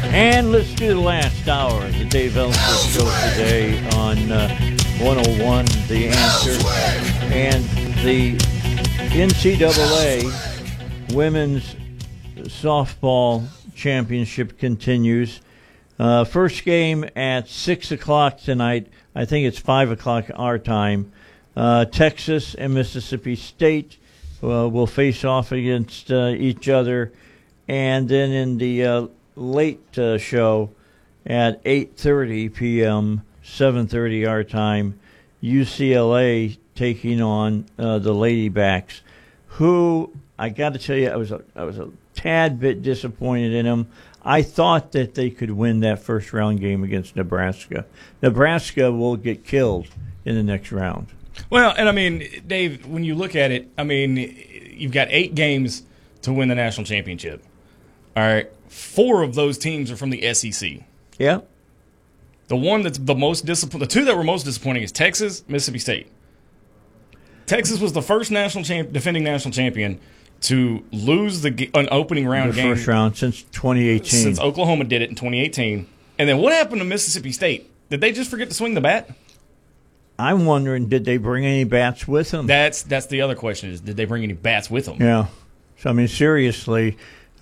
And let's do the last hour of the Dave Ellsworth Show today on 101 The Answer. And the NCAA Women's Softball Championship continues. First game at 6 o'clock tonight. I think it's 5 o'clock our time. Texas and Mississippi State will face off against each other. And then in the late show at 8:30 p.m., 7:30 our time, UCLA taking on the Ladybacks, who I got to tell you, I was a tad bit disappointed in them. I thought that they could win that first round game against Nebraska. Nebraska will get killed in the next round. Well, and I mean, Dave, when you look at it, I mean, you've got 8 games to win the national championship. All right, 4 of those teams are from the SEC. Yeah. The one that's the most the 2 that were most disappointing is Texas, Mississippi State. Texas was the first defending national champion to lose an opening round game. First round since 2018. Since Oklahoma did it in 2018. And then what happened to Mississippi State? Did they just forget to swing the bat? I'm wondering, did they bring any bats with them? That's the other question is, did they bring any bats with them? Yeah. So, I mean, seriously,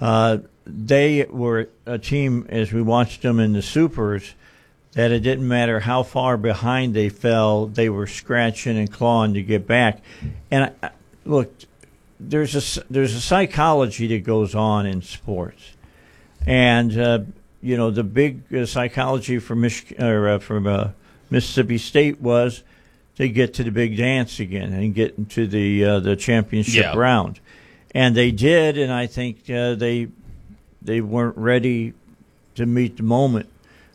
they were a team, as we watched them in the Supers, that it didn't matter how far behind they fell, they were scratching and clawing to get back. And look, there's a psychology that goes on in sports, and the big psychology from Mississippi State was they get to the big dance again and get into the championship round, and they did. And I think they weren't ready to meet the moment.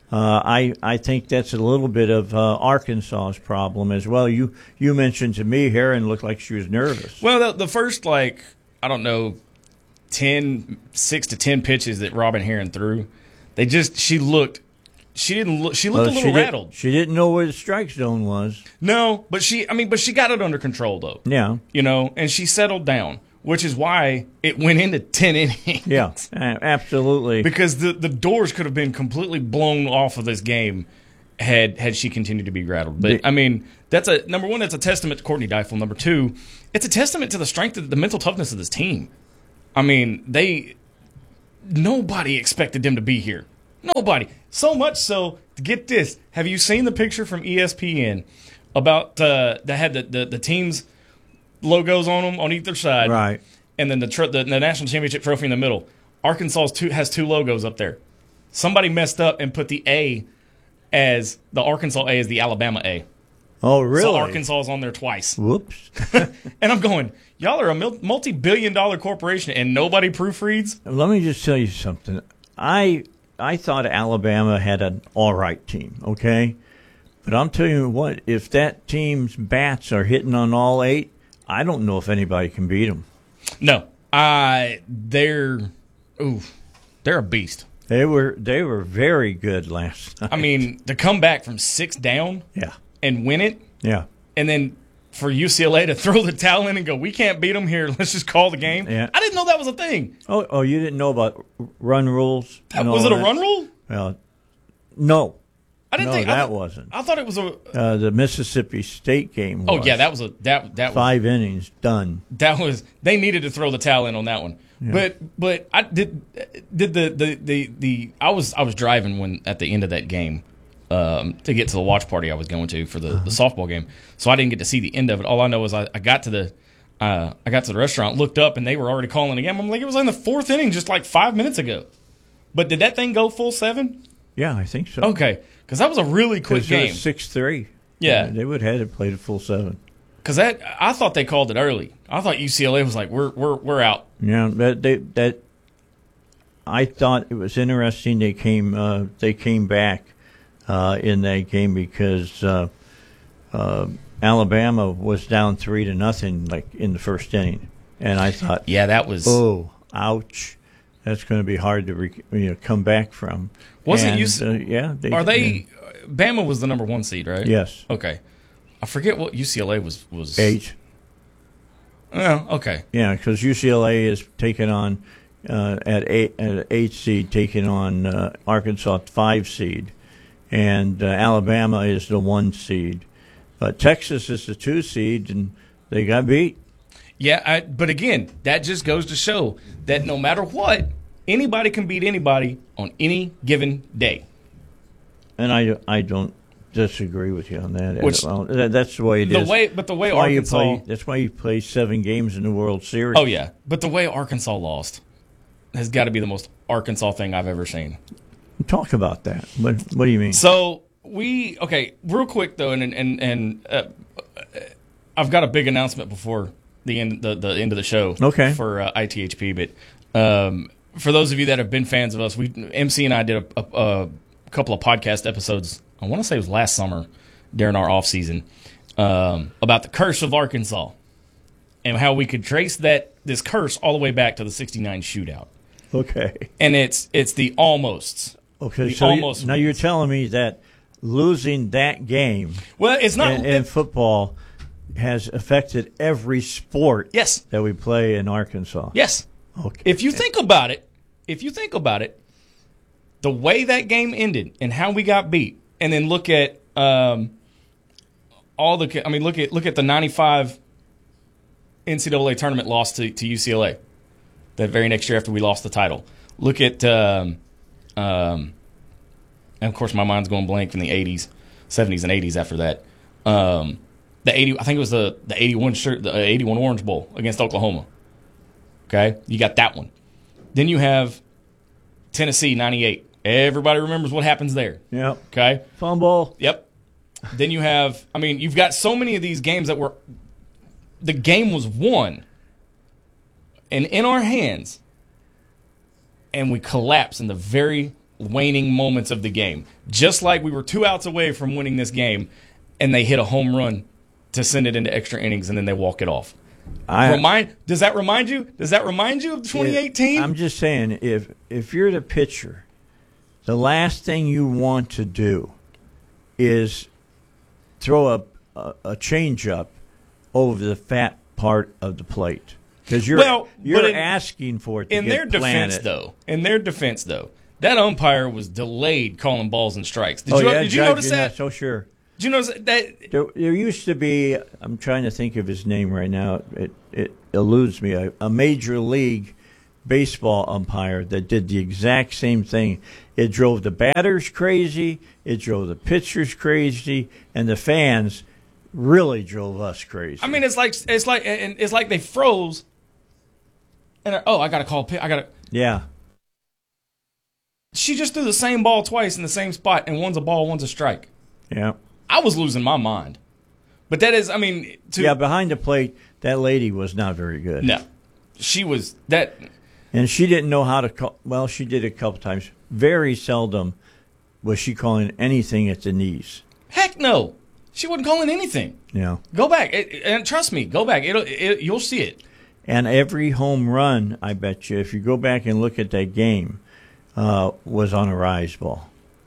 I think that's a little bit of Arkansas's problem as well. You mentioned to me, Heron looked like she was nervous. Well, the first, 6 to 10 pitches that Robin Heron threw, she looked a little rattled. She didn't know where the strike zone was. No, but she got it under control though. Yeah. And she settled down, which is why it went into 10 innings. Yeah, absolutely. Because the doors could have been completely blown off of this game had she continued to be rattled. But, I mean, number one, that's a testament to Courtney Deifel. Number two, it's a testament to the strength of the mental toughness of this team. I mean, nobody expected them to be here. Nobody. So much so, get this, have you seen the picture from ESPN about that had the team's logos on them on either side, right? And then the national championship trophy in the middle. Arkansas has 2 logos up there. Somebody messed up and put the A as the Arkansas A as the Alabama A. Oh, really? So Arkansas's on there twice. Whoops! And I'm going, y'all are a multi-billion-dollar corporation and nobody proofreads. Let me just tell you something. I thought Alabama had an all right team. Okay, but I'm telling you what, if that team's bats are hitting on all 8. I don't know if anybody can beat them. No, they're a beast. They were very good last night. I mean, to come back from 6 down, and win it, and then for UCLA to throw the towel in and go, we can't beat them here. Let's just call the game. Yeah. I didn't know that was a thing. Oh, you didn't know about run rules? Was it a run rule? Well, no. I didn't think that wasn't. I thought it was the Mississippi State game. Oh yeah, that was that 5 innings done. They needed to throw the towel in on that one. Yeah. But I did I was driving at the end of that game to get to the watch party I was going to for the softball game, so I didn't get to see the end of it. All I know is I got to the restaurant, looked up, and they were already calling the game. I'm like, it was in the 4th inning, just like 5 minutes ago. But did that thing go full 7? Yeah, I think so. Okay. Because that was a really quick game. It was 6-3. Yeah. They would have had it played a full 7. Because I thought they called it early. I thought UCLA was like, we're out. Yeah, I thought it was interesting they came back in that game because Alabama was down 3-0 like in the first inning, and I thought, that was ouch. That's going to be hard to come back from. Wasn't UCLA? Are they? Bama was the number 1 seed, right? Yes. Okay. I forget what UCLA was. 8. Oh, okay. Yeah, because UCLA is taking on at 8 seed, taking on Arkansas 5 seed, and Alabama is the 1 seed. But Texas is the 2 seed, and they got beat. Yeah, but again, that just goes to show that no matter what, anybody can beat anybody on any given day. And I don't disagree with you on that. Which, that's the way it is. The way Arkansas, that's why you play 7 games in the World Series. Oh yeah, but the way Arkansas lost has got to be the most Arkansas thing I've ever seen. Talk about that. What do you mean? So real quick though, and I've got a big announcement before the end of the show. Okay. For ITHP, but for those of you that have been fans of us, MC and I did a couple of podcast episodes. I want to say it was last summer during our off season about the curse of Arkansas and how we could trace this curse all the way back to the '69 shootout. Okay. And it's the almosts. Okay. The So almost now you're telling me that losing that game, well, it's not in football, has affected every sport. Yes. That we play in Arkansas. Yes. Okay. If you think about it, the way that game ended and how we got beat, and then look at look at the '95 NCAA tournament loss to UCLA. That very next year after we lost the title. Look at and of course my mind's going blank from the '80s, '70s, and '80s after that. The 80, I think it was the 81 81 Orange Bowl against Oklahoma. Okay, you got that one. Then you have Tennessee '98. Everybody remembers what happens there. Yep. Okay. Fumble. Yep. Then you have, you've got so many of these games that the game was won and in our hands, and we collapse in the very waning moments of the game. Just like we were 2 outs away from winning this game, and they hit a home run to send it into extra innings, and then they walk it off. Does that remind you? Does that remind you of 2018? I'm just saying, if you're the pitcher, the last thing you want to do is throw a changeup over the fat part of the plate, because you're asking for it to in their defense, though. In their defense, though, that umpire was delayed calling balls and strikes. Did you notice that? Not so sure. Did you notice that? There used to be, I'm trying to think of his name right now. It eludes me. A Major League Baseball umpire that did the exact same thing. It drove the batters crazy. It drove the pitchers crazy, and the fans really drove us crazy. It's like they froze. And I got to call. Yeah. She just threw the same ball twice in the same spot, and one's a ball, one's a strike. Yeah. I was losing my mind. But that is, behind the plate, that lady was not very good. No. She was that. And she didn't know how to call. Well, she did a couple times. Very seldom was she calling anything at the knees. Heck no. She wasn't calling anything. Yeah. Go back. And trust me, go back. You'll see it. And every home run, I bet you, if you go back and look at that game, was on a rise ball.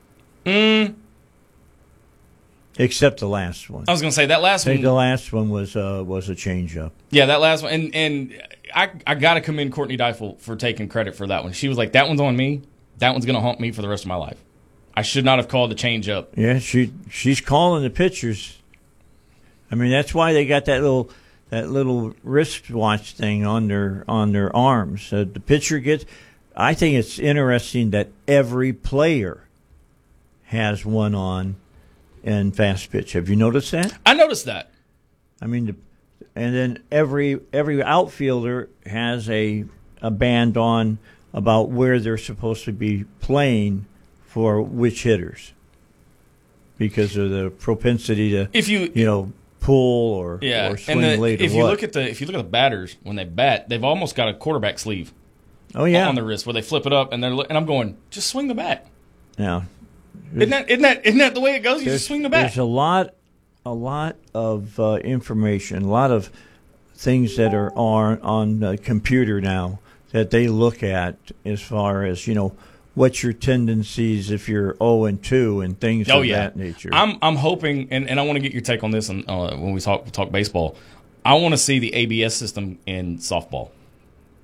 Except the last one. I was going to say that last one. The last one was a changeup. Yeah, that last one, and I got to commend Courtney Deifel for taking credit for that one. She was like, "That one's on me. That one's going to haunt me for the rest of my life. I should not have called the changeup." Yeah, she's calling the pitchers. That's why they got that little wristwatch thing on their arms. The pitcher gets. I think it's interesting that every player has one on. And fast pitch. Have you noticed that? I noticed that. And then every outfielder has a band on about where they're supposed to be playing for which hitters, because of the propensity to pull or swing late. If you look at the batters when they bat, they've almost got a quarterback sleeve. Oh yeah, on the wrist where they flip it up and I'm going, just swing the bat. Yeah. Isn't that the way it goes? You just swing the bat. There's a lot of information, a lot of things that are on the computer now that they look at as far as what's your tendencies if you're 0-2 and things of that nature. I'm hoping, and I want to get your take on this when we talk baseball. I want to see the ABS system in softball.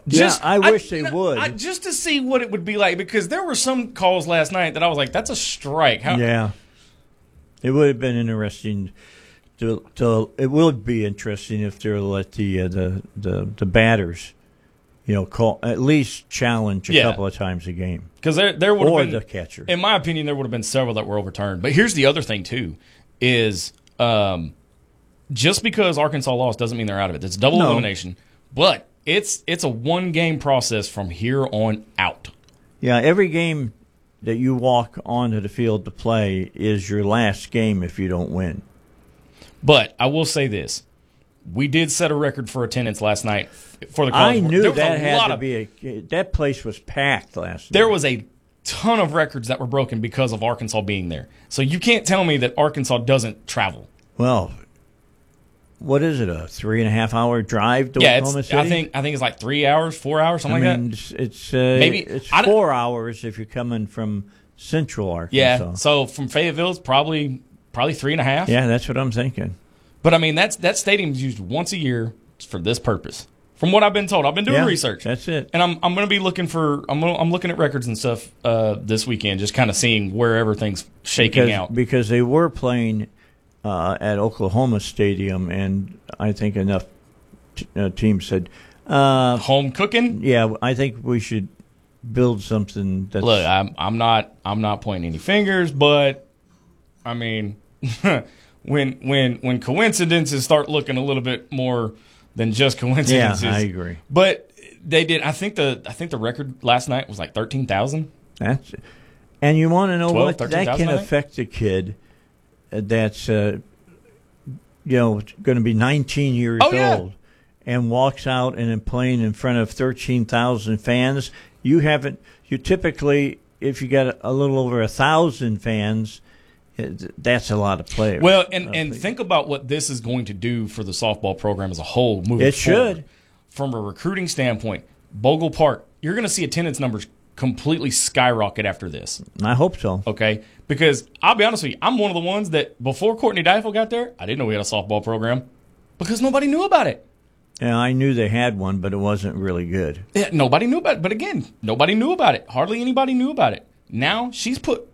I wish they would. Just to see what it would be like, because there were some calls last night that I was like, that's a strike. Yeah. It would have been interesting. It would be interesting if they let the batters, call, at least challenge a couple of times a game. Because there would have been, the catcher. In my opinion, there would have been several that were overturned. But here's the other thing too, is just because Arkansas lost doesn't mean they're out of it. It's double elimination, but it's a 1-game process from here on out. Yeah, every game that you walk onto the field to play is your last game if you don't win. But I will say this. We did set a record for attendance last night for the college. I knew that had to be that place was packed last night. There was a ton of records that were broken because of Arkansas being there. So you can't tell me that Arkansas doesn't travel. Well, what is it, a 3.5-hour drive to Oklahoma City? I think it's like 3 hours, 4 hours, something like that. It's 4 hours if you're coming from Central Arkansas. Yeah, so from Fayetteville, it's probably 3.5. Yeah, that's what I'm thinking. But I mean, that stadium is used once a year for this purpose. From what I've been told, I've been doing research. That's it. And I'm going to be looking I'm looking at records and stuff this weekend, just kind of seeing where everything's shaking out. Because they were playing at Oklahoma Stadium, and I think enough teams said home cooking. Yeah, I think we should build something. That's... Look, I'm not pointing any fingers, but I mean, when coincidences start looking a little bit more than just coincidences. Yeah, I agree. But they did. I think the record last night was like 13,000. That's, and you want to know 12, what 13, that can affect a kid that's going to be 19 years old and walks out and is playing in front of 13,000 fans. You typically, if you got a little over 1,000 fans, that's a lot of players. Well, and think about what this is going to do for the softball program as a whole moving forward. It should. From a recruiting standpoint, Bogle Park, you're going to see attendance numbers completely skyrocket after this. I hope so. Okay? Because I'll be honest with you, I'm one of the ones that before Courtney Deifel got there, I didn't know we had a softball program because nobody knew about it. Yeah, I knew they had one, but it wasn't really good. Yeah, nobody knew about it. But again, nobody knew about it. Hardly anybody knew about it. Now she's put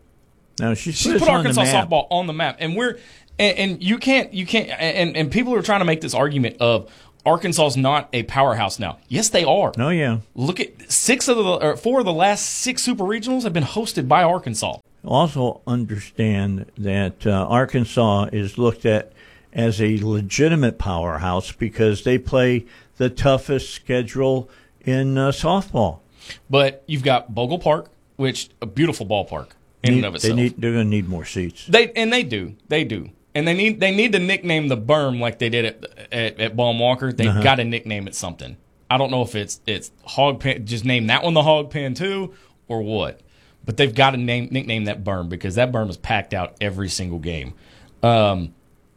Arkansas softball on the map, and you can't and people are trying to make this argument of Arkansas's not a powerhouse now. Yes, they are. Oh yeah. Look at 4 of the last 6 super regionals have been hosted by Arkansas. Also understand that Arkansas is looked at as a legitimate powerhouse because they play the toughest schedule in softball. But you've got Bogle Park, which a beautiful ballpark in and of itself. They're going to need more seats. They do. And they need to nickname the berm like they did at Baum Walker. They've got to nickname it something. I don't know if it's Hog Pen, just name that one the Hog Pen too, or what. But they've got to nickname that berm because that berm is packed out every single game. From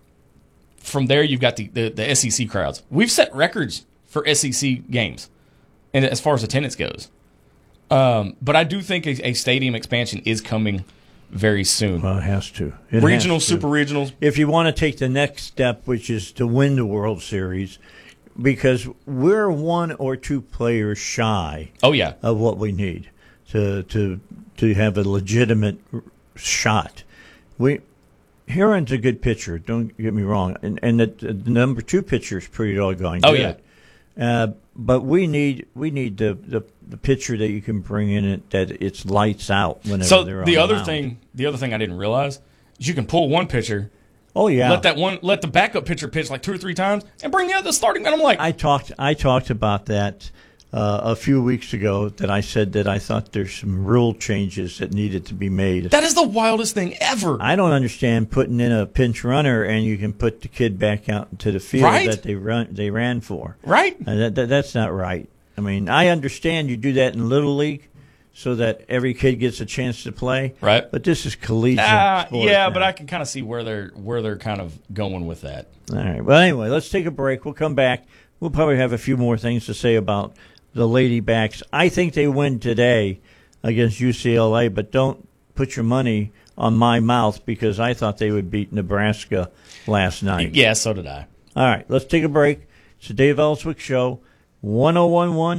there, you've got the SEC crowds. We've set records for SEC games, and as far as attendance goes. But I do think a stadium expansion is coming very soon. Well, it has to. Regionals, super regionals. If you want to take the next step, which is to win the World Series, because we're 1 or 2 players shy. Oh yeah. Of what we need to have a legitimate shot. Heron's a good pitcher. Don't get me wrong, and the number 2 pitcher is pretty doggone good. Oh yeah. But we need the pitcher that you can bring in it that it's lights out whenever they're on the mound. The other thing I didn't realize is you can pull one pitcher. Oh yeah. Let the backup pitcher pitch like 2 or 3 times and bring the other starting. And I'm like, I talked about that a few weeks ago. That I said that I thought there's some rule changes that needed to be made. That is the wildest thing ever. I don't understand putting in a pinch runner and you can put the kid back out into the field that they ran for. Right. That's not right. I mean, I understand you do that in Little League so that every kid gets a chance to play. Right. But this is collegiate sport. Yeah, but I can kind of see where they're kind of going with that. All right. Well, anyway, let's take a break. We'll come back. We'll probably have a few more things to say about the Lady Backs. I think they win today against UCLA, but don't put your money on my mouth because I thought they would beat Nebraska last night. Yeah, so did I. All right, let's take a break. It's the Dave Ellswick Show, 101.1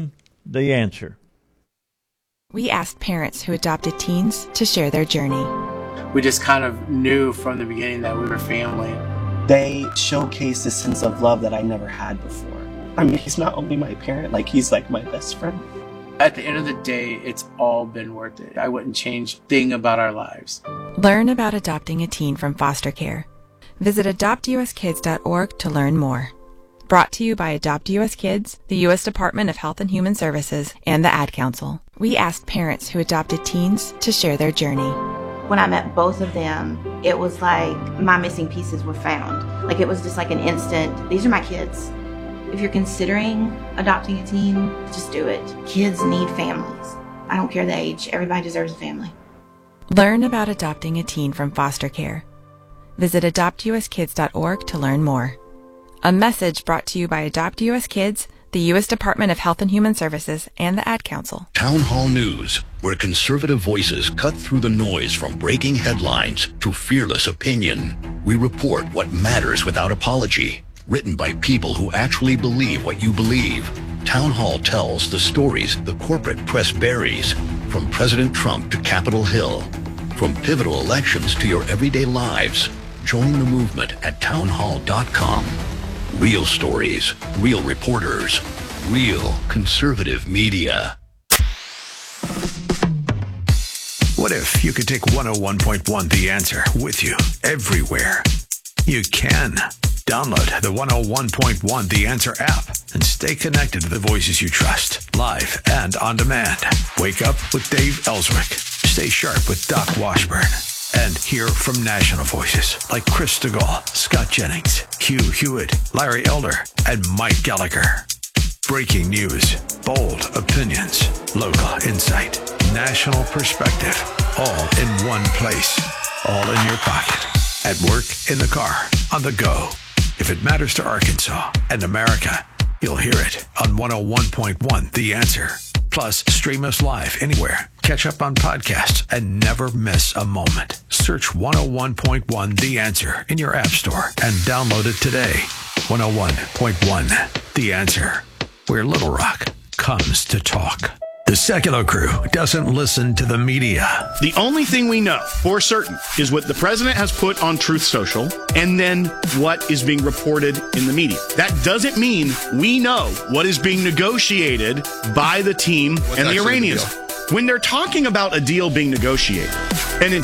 The Answer. We asked parents who adopted teens to share their journey. We just kind of knew from the beginning that we were family. They showcased a sense of love that I never had before. I mean, he's not only my parent, like he's like my best friend. At the end of the day, it's all been worth it. I wouldn't change a thing about our lives. Learn about adopting a teen from foster care. Visit adoptuskids.org to learn more. Brought to you by Adopt US Kids, the U.S. Department of Health and Human Services, and the Ad Council. We asked parents who adopted teens to share their journey. When I met both of them, it was like my missing pieces were found. Like it was just like an instant, these are my kids. If you're considering adopting a teen, just do it. Kids need families. I don't care the age. Everybody deserves a family. Learn about adopting a teen from foster care. Visit adoptuskids.org to learn more. A message brought to you by Adopt US Kids, the U.S. Department of Health and Human Services, and the Ad Council. Town Hall News, where conservative voices cut through the noise from breaking headlines to fearless opinion. We report what matters without apology. Written by people who actually believe what you believe. Town Hall tells the stories the corporate press buries, from President Trump to Capitol Hill, from pivotal elections to your everyday lives. Join the movement at townhall.com. Real stories, real reporters, real conservative media. What if you could take 101.1 The Answer with you everywhere? You can. Download the 101.1 The Answer app and stay connected to the voices you trust, live and on demand. Wake up with Dave Ellswick. Stay sharp with Doc Washburn. And hear from national voices like Chris DeGaulle, Scott Jennings, Hugh Hewitt, Larry Elder, and Mike Gallagher. Breaking news, bold opinions, local insight, national perspective, all in one place, all in your pocket. At work, in the car, on the go. If it matters to Arkansas and America, you'll hear it on 101.1 The Answer. Plus, stream us live anywhere. Catch up on podcasts and never miss a moment. Search 101.1 The Answer in your app store and download it today. 101.1 The Answer, where Little Rock comes to talk. The Secular Crew doesn't listen to the media. The only thing we know for certain is what the president has put on Truth Social and then what is being reported in the media. That doesn't mean we know what is being negotiated by the team and the Iranians. When they're talking about a deal being negotiated, and